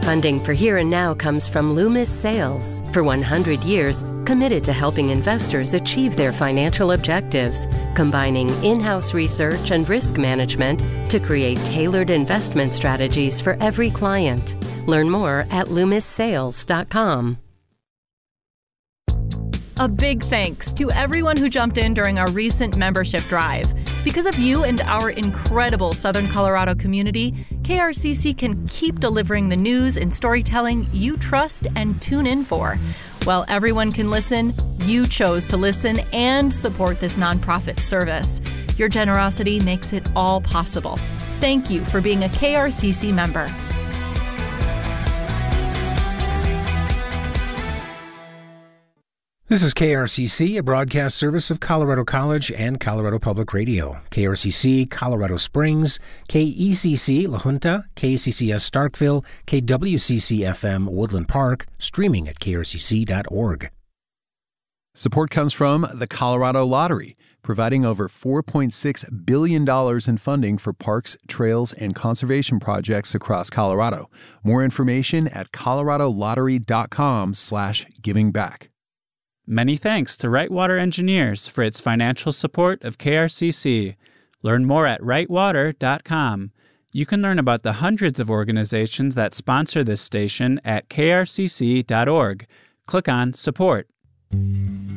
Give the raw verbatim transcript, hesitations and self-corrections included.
Funding for Here and Now comes from Loomis Sales. For one hundred years, committed to helping investors achieve their financial objectives, combining in-house research and risk management to create tailored investment strategies for every client. Learn more at loomis sales dot com. A big thanks to everyone who jumped in during our recent membership drive. Because of you and our incredible Southern Colorado community, K R C C can keep delivering the news and storytelling you trust and tune in for. While everyone can listen, you chose to listen and support this nonprofit service. Your generosity makes it all possible. Thank you for being a K R C C member. This is K R C C, a broadcast service of Colorado College and Colorado Public Radio. K R C C Colorado Springs, K E C C La Junta, K C C S Starkville, K W C C F M Woodland Park, streaming at K R C C dot org. Support comes from the Colorado Lottery, providing over four point six billion dollars in funding for parks, trails, and conservation projects across Colorado. More information at colorado lottery dot com slash giving back. Many thanks to Right Water Engineers for its financial support of K R C C. Learn more at right water dot com. You can learn about the hundreds of organizations that sponsor this station at K R C C dot org. Click on Support.